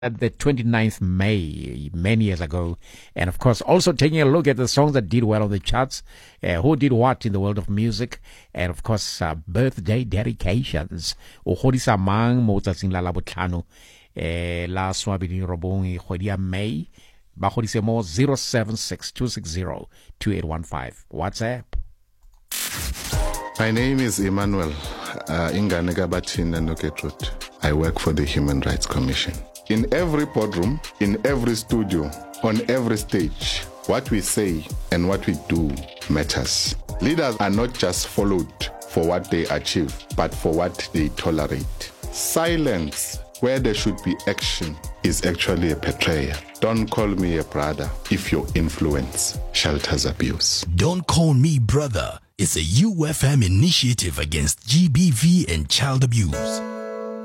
at the 29th May, many years ago. And of course, also taking a look at the songs that did well on the charts, who did what in the world of music, and of course, birthday dedications. O hodisa mang mo tsatsing la Labotlhano, la swabedi robong kgwedi ya May, ba godise mo 0762602815. WhatsApp. My name is Emmanuel Ingane Gabathina Noketrut. I work for the Human Rights Commission. In every boardroom, in every studio, on every stage, what we say and what we do matters. Leaders are not just followed for what they achieve, but for what they tolerate. Silence where there should be action is actually a betrayal. Don't call me a brother if your influence shelters abuse. Don't Call Me Brother is a UFM initiative against GBV and child abuse.